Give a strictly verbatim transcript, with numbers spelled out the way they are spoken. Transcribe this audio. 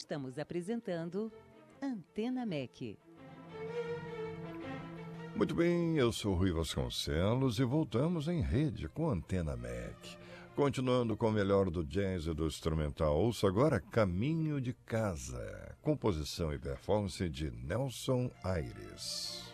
Estamos apresentando Antena M E C. Muito bem, eu sou Rui Vasconcelos e voltamos em rede com Antena M E C. Continuando com o melhor do jazz e do instrumental, ouça agora Caminho de Casa, composição e performance de Nelson Aires.